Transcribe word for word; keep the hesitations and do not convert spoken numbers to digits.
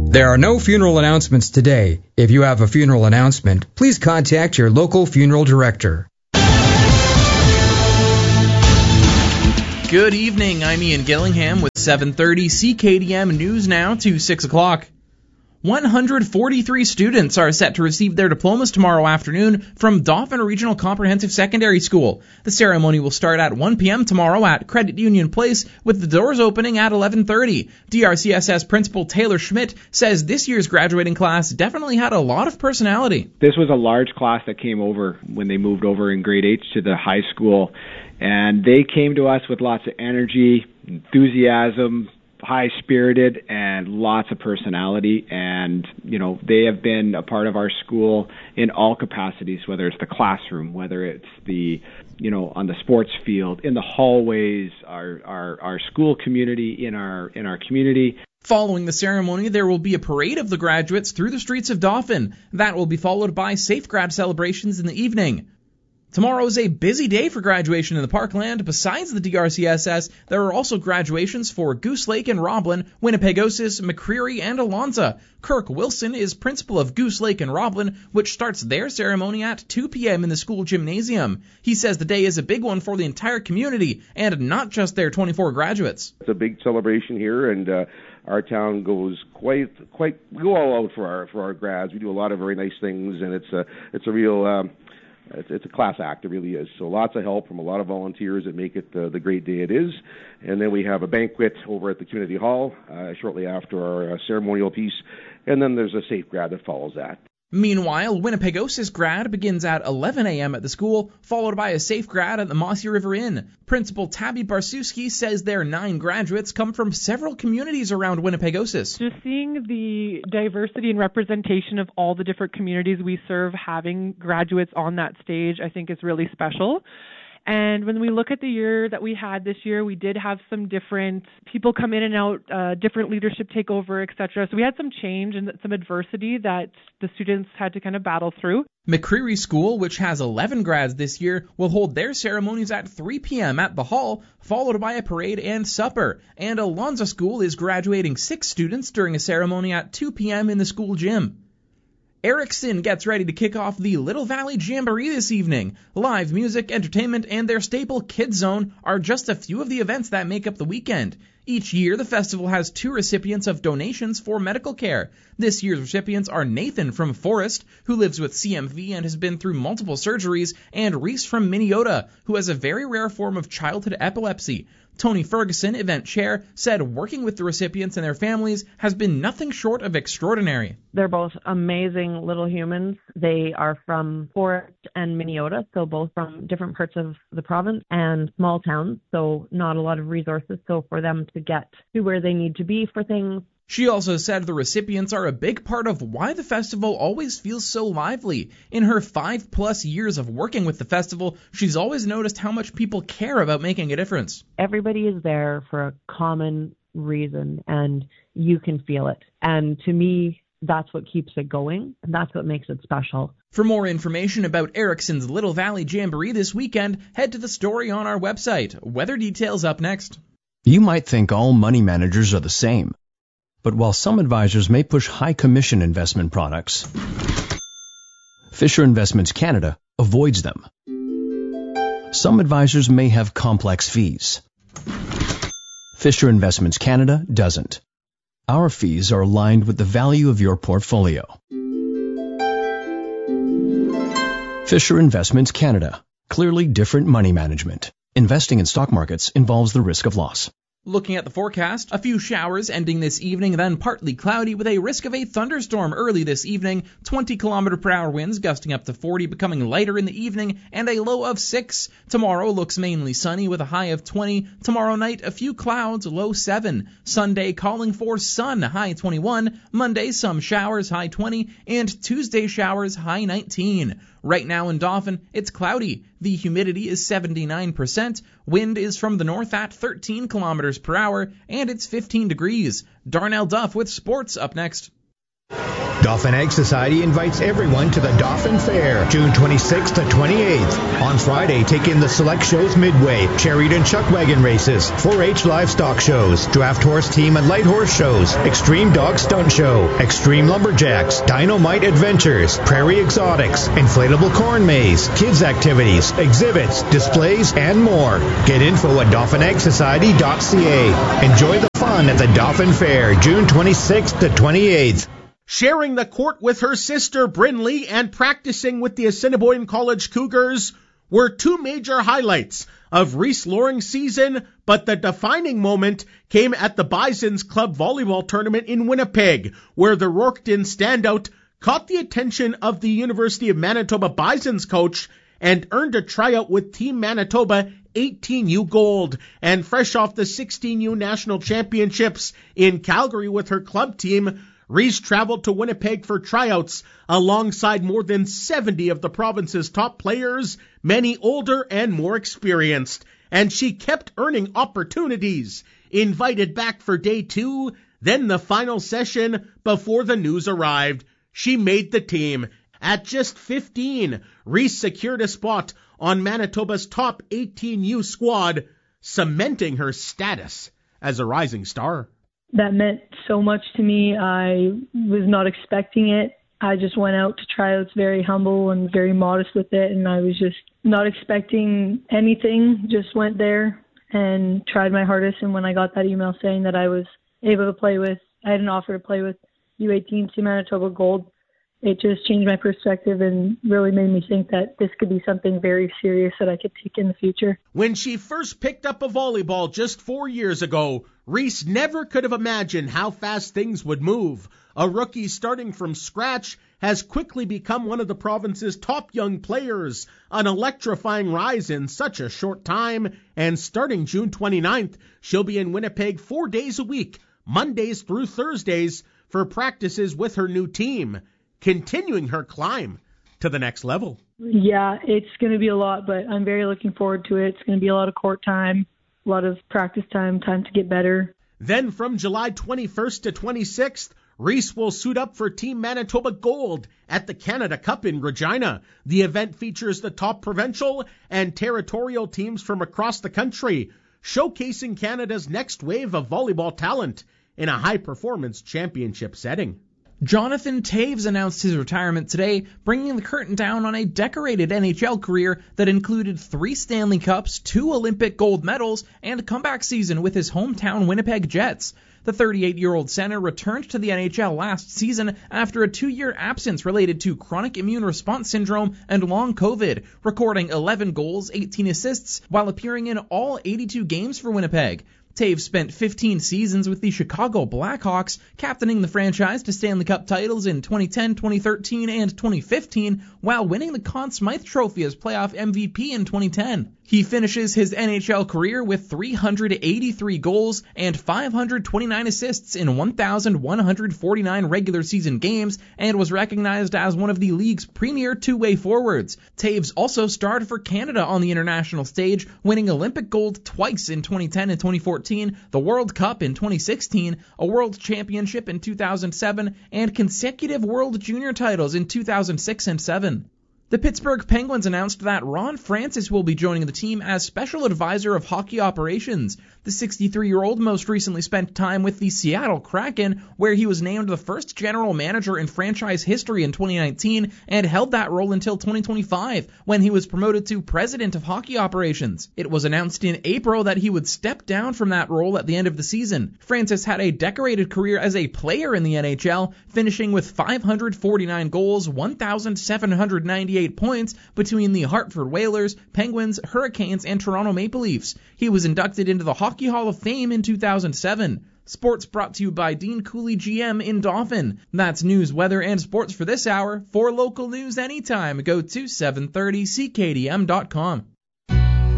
There are no funeral announcements today. If you have a funeral announcement, please contact your local funeral director. Good evening, I'm Ian Gillingham with seven thirty C K D M News Now to six o'clock. one hundred forty-three students are set to receive their diplomas tomorrow afternoon from Dauphin Regional Comprehensive Secondary School. The ceremony will start at one p.m. tomorrow at Credit Union Place, with the doors opening at eleven thirty. D R C S S Principal Taylor Schmidt says this year's graduating class definitely had a lot of personality. This was a large class that came over when they moved over in grade eight to the high school, and they came to us with lots of energy, enthusiasm, high-spirited, and lots of personality. And, you know, they have been a part of our school in all capacities, whether it's the classroom, whether it's the, you know, on the sports field, in the hallways, our our, our school community, in our in our community. Following the ceremony, there will be a parade of the graduates through the streets of Dauphin. That will be followed by Safe Grad celebrations in the evening. Tomorrow is a busy day for graduation in the Parkland. Besides the D R C S S, there are also graduations for Goose Lake and Roblin, Winnipegosis, McCreary, and Alonza. Kirk Wilson is principal of Goose Lake and Roblin, which starts their ceremony at two p.m. in the school gymnasium. He says the day is a big one for the entire community, and not just their twenty-four graduates. It's a big celebration here, and uh, our town goes quite, quite, we go all out for our for our grads. We do a lot of very nice things, and it's a, it's a real... Um, It's, it's a class act, it really is. So lots of help from a lot of volunteers that make it uh, the great day it is. And then we have a banquet over at the community hall uh, shortly after our uh, ceremonial piece. And then there's a safe grad that follows that. Meanwhile, Winnipegosis grad begins at eleven a.m. at the school, followed by a safe grad at the Mossy River Inn. Principal Tabby Barsuski says their nine graduates come from several communities around Winnipegosis. Just seeing the diversity and representation of all the different communities we serve, having graduates on that stage, I think is really special. And when we look at the year that we had this year, we did have some different people come in and out, uh, different leadership take over, et cetera. So we had some change and some adversity that the students had to kind of battle through. McCreary School, which has eleven grads this year, will hold their ceremonies at three p.m. at the hall, followed by a parade and supper. And Alonza School is graduating six students during a ceremony at two p.m. in the school gym. Erickson gets ready to kick off the Little Valley Jamboree this evening. Live music, entertainment, and their staple Kids Zone are just a few of the events that make up the weekend. Each year, the festival has two recipients of donations for medical care. This year's recipients are Nathan from Forest, who lives with C M V and has been through multiple surgeries, and Reese from Minneota, who has a very rare form of childhood epilepsy. Tony Ferguson, event chair, said working with the recipients and their families has been nothing short of extraordinary. They're both amazing little humans. They are from Forest and Minneota, so both from different parts of the province and small towns, so not a lot of resources. So for them to get to where they need to be for things. She also said the recipients are a big part of why the festival always feels so lively. In her five-plus years of working with the festival, she's always noticed how much people care about making a difference. Everybody is there for a common reason, and you can feel it. And to me, that's what keeps it going, and that's what makes it special. For more information about Erickson's Little Valley Jamboree this weekend, head to the story on our website. Weather details up next. You might think all money managers are the same. But while some advisors may push high commission investment products, Fisher Investments Canada avoids them. Some advisors may have complex fees. Fisher Investments Canada doesn't. Our fees are aligned with the value of your portfolio. Fisher Investments Canada. Clearly different money management. Investing in stock markets involves the risk of loss. Looking at the forecast, a few showers ending this evening, then partly cloudy with a risk of a thunderstorm early this evening, twenty kilometer per hour winds gusting up to forty, becoming lighter in the evening, and a low of six. Tomorrow looks mainly sunny with a high of twenty. Tomorrow night, a few clouds, low seven. Sunday calling for sun, high twenty-one. Monday, some showers, high twenty. And Tuesday, showers, high nineteen. Right now in Dauphin, it's cloudy. The humidity is seventy-nine percent. Wind is from the north at thirteen kilometers per hour, and it's fifteen degrees. Darnell Duff with sports up next. Dauphin Ag Society invites everyone to the Dauphin Fair, June twenty-sixth to twenty-eighth. On Friday, take in the Select Shows Midway, chariot and chuck wagon races, four H livestock shows, draft horse team and light horse shows, extreme dog stunt show, extreme lumberjacks, dynamite adventures, prairie exotics, inflatable corn maze, kids activities, exhibits, displays, and more. Get info at dauphin ag society dot c a. Enjoy the fun at the Dauphin Fair, June twenty-sixth to twenty-eighth. Sharing the court with her sister Bryn Lee and practicing with the Assiniboine College Cougars were two major highlights of Reese Loring's season, but the defining moment came at the Bisons Club Volleyball Tournament in Winnipeg, where the Rorketon standout caught the attention of the University of Manitoba Bisons coach and earned a tryout with Team Manitoba eighteen U gold. And fresh off the sixteen U national championships in Calgary with her club team, Reese traveled to Winnipeg for tryouts alongside more than seventy of the province's top players, many older and more experienced. And she kept earning opportunities. Invited back for day two, then the final session before the news arrived. She made the team. At just fifteen, Reese secured a spot on Manitoba's top eighteen U squad, cementing her status as a rising star. That meant so much to me. I was not expecting it. I just went out to tryouts very humble and very modest with it, and I was just not expecting anything. Just went there and tried my hardest, and when I got that email saying that I was able to play with, I had an offer to play with U eighteen Team Manitoba Gold, it just changed my perspective and really made me think that this could be something very serious that I could take in the future. When she first picked up a volleyball just four years ago, Reese never could have imagined how fast things would move. A rookie starting from scratch has quickly become one of the province's top young players, an electrifying rise in such a short time, and starting June twenty-ninth, she'll be in Winnipeg four days a week, Mondays through Thursdays, for practices with her new team, continuing her climb to the next level. Yeah, it's going to be a lot, but I'm very looking forward to it. It's going to be a lot of court time, a lot of practice time, time to get better. Then from July twenty-first to twenty-sixth, Reese will suit up for Team Manitoba Gold at the Canada Cup in Regina. The event features the top provincial and territorial teams from across the country, showcasing Canada's next wave of volleyball talent in a high-performance championship setting. Jonathan Toews announced his retirement today, bringing the curtain down on a decorated N H L career that included three Stanley Cups, two Olympic gold medals, and a comeback season with his hometown Winnipeg Jets. The thirty-eight-year-old center returned to the N H L last season after a two-year absence related to chronic immune response syndrome and long COVID, recording eleven goals, eighteen assists, while appearing in all eighty-two games for Winnipeg. Toews spent fifteen seasons with the Chicago Blackhawks, captaining the franchise to Stanley Cup titles in twenty ten, twenty thirteen, and twenty fifteen, while winning the Conn Smythe Trophy as playoff M V P in twenty ten. He finishes his N H L career with three hundred eighty-three goals and five hundred twenty-nine assists in one thousand one hundred forty-nine regular season games and was recognized as one of the league's premier two-way forwards. Toews also starred for Canada on the international stage, winning Olympic gold twice in twenty ten and twenty fourteen, the World Cup in twenty sixteen, a World Championship in two thousand seven, and consecutive World Junior titles in two thousand six and seven. The Pittsburgh Penguins announced that Ron Francis will be joining the team as special advisor of hockey operations. The sixty-three-year-old most recently spent time with the Seattle Kraken, where he was named the first general manager in franchise history in twenty nineteen and held that role until twenty twenty-five, when he was promoted to president of hockey operations. It was announced in April that he would step down from that role at the end of the season. Francis had a decorated career as a player in the N H L, finishing with five hundred forty-nine goals, one thousand seven hundred ninety-eight points between the Hartford Whalers, Penguins, Hurricanes, and Toronto Maple Leafs. He was inducted into the Hockey Hall of Fame in two thousand seven. Sports brought to you by Dean Cooley G M in Dauphin. That's news, weather, and sports for this hour. For local news anytime, go to seven thirty C K D M dot com.